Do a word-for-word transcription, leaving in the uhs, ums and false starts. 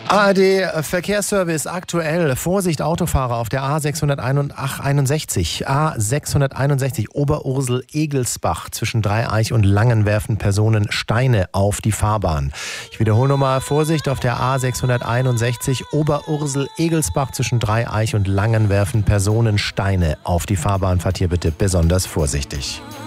A R D Verkehrsservice aktuell. Vorsicht Autofahrer auf der A sechshunderteinundsechzig. A sechshunderteinundsechzig Oberursel-Egelsbach zwischen Dreieich und Langen werfen Personen Steine auf die Fahrbahn. Ich wiederhole nochmal. Vorsicht auf der A sechshunderteinundsechzig Oberursel-Egelsbach zwischen Dreieich und Langen werfen Personen Steine auf die Fahrbahn. Fahrt hier bitte besonders vorsichtig.